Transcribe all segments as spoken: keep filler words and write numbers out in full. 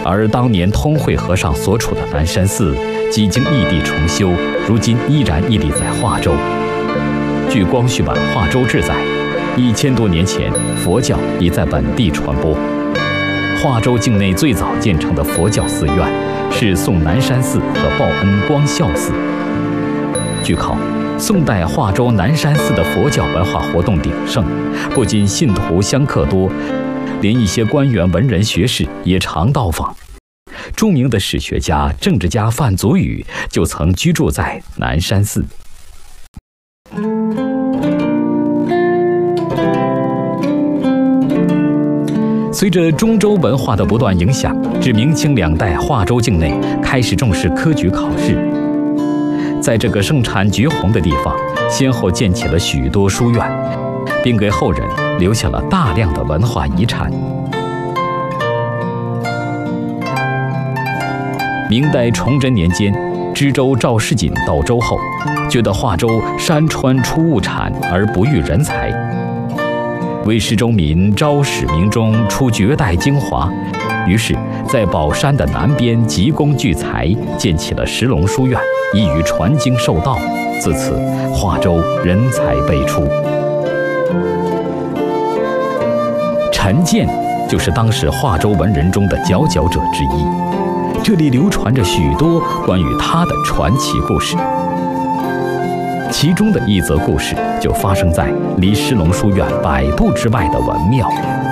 而当年通惠和尚所处的南山寺，几经异地重修，如今依然屹立在化州。据光绪版《化州志》载，一千多年前，佛教已在本地传播。化州境内最早建成的佛教寺院是宋南山寺和报恩光孝寺。据考，宋代化州南山寺的佛教文化活动鼎盛，不仅信徒香客多，连一些官员、文人、学士也常到访。著名的史学家、政治家范祖禹就曾居住在南山寺。随着中州文化的不断影响，至明清两代，化州境内开始重视科举考试。在这个盛产菊红的地方，先后建起了许多书院，并给后人留下了大量的文化遗产。明代崇祯年间，知州赵世锦到州后，觉得化州山川出物产而不育人才，为市州民招使民中出绝代精华，于是，在宝山的南边急功聚财，建起了石龙书院，以于传经授道。自此，化州人才辈出。陈建就是当时化州文人中的佼佼者之一。这里流传着许多关于他的传奇故事，其中的一则故事就发生在离石龙书院百步之外的文庙。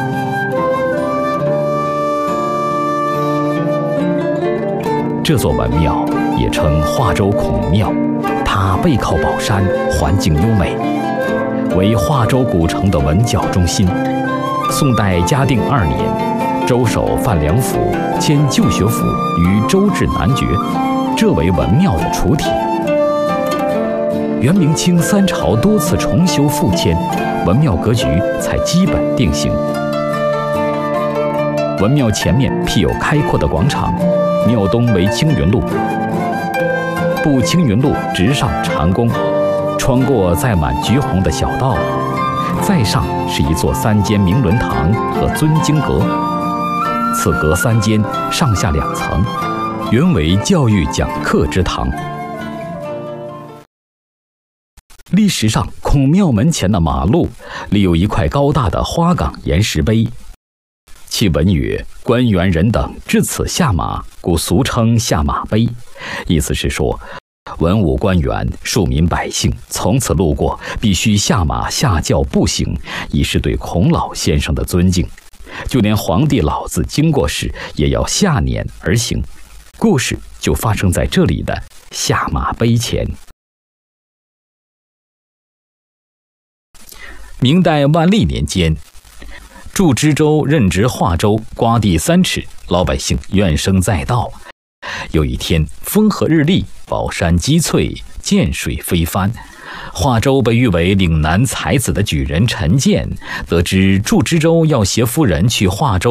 这座文庙也称化州孔庙，它背靠宝山，环境优美，为化州古城的文教中心。宋代嘉定二年，州守范良辅迁旧学府于州治南爵，这为文庙的主体。元明清三朝多次重修复迁，文庙格局才基本定型。文庙前面辟有开阔的广场，庙东为青云路，步青云路直上长宫，穿过载满菊红的小道，再上是一座三间明伦堂和尊经阁。此阁三间，上下两层，原为教育讲课之堂。历史上，孔庙门前的马路立有一块高大的花岗岩石碑，其文曰：“官员人等至此下马，故俗称下马碑。”意思是说，文武官员、庶民百姓从此路过，必须下马下轿步行，以示对孔老先生的尊敬。就连皇帝老子经过时，也要下辇而行。故事就发生在这里的下马碑前。明代万历年间，驻知州任职化州，瓜地三尺，老百姓怨声载道。有一天，风和日丽，宝山积翠，涧水飞帆。化州被誉为岭南才子的举人陈建，得知驻知州要携夫人去化州